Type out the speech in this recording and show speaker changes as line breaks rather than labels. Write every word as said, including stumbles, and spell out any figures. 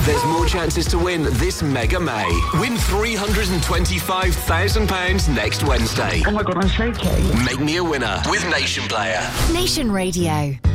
There's more chances to win this Mega May. Win three hundred twenty-five thousand pounds next Wednesday.
Oh my God, I'm shaking.
Make me a winner with Nation Player.
Nation Radio.